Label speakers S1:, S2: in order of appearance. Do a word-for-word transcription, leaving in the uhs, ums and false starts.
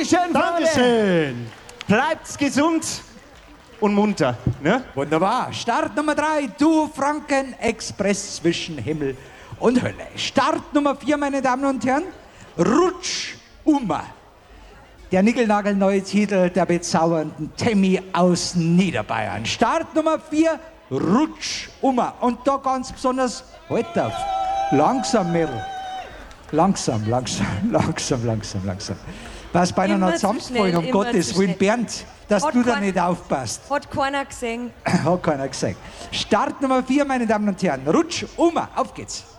S1: Dankeschön,
S2: Dankeschön.
S1: Bleibt's gesund und munter. Ne?
S3: Wunderbar. Start Nummer drei, Du Franken Express zwischen Himmel und Hölle. Start Nummer vier, meine Damen und Herren, Rutsch Uma. Der nickelnagelneue Titel der bezaubernden Temmi aus Niederbayern. Start Nummer vier, Rutsch Uma. Und da ganz besonders, halt auf, langsam, Mädel. Langsam, langsam, langsam, langsam, langsam. Was beinahe noch zusammengefallen, um Gottes Willen, Bernd, dass
S4: Hat
S3: du da
S4: kein-
S3: nicht aufpasst.
S4: Hat keiner gesehen.
S3: Hat keiner gesagt. Start Nummer vier, meine Damen und Herren. Rutsch Uma, auf geht's.